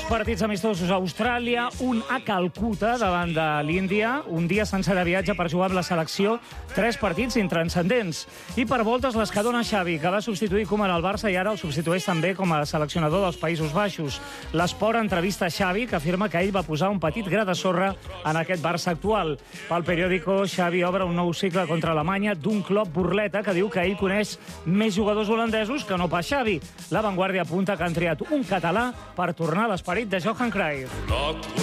partits amistosos a Austràlia, un a Calcuta davant de l'Índia, un dia sencer de viatge per jugar amb la selecció, 3 partits intranscendents. I per voltes les que dona Xavi, que va substituir Koeman al Barça i ara el substitueix també com a seleccionador dels Països Baixos. L'Esport entrevista Xavi, que afirma que ell va posar un petit gra de sorra en aquest Barça actual. Pel periòdico, Xavi obre un nou cicle contra Alemanya d'un club burleta que diu que ell coneix més jugadors holandesos que no pas Xavi. La Vanguardia apunta que han triat un català per tornar a l'esperit de Johan Cruyff.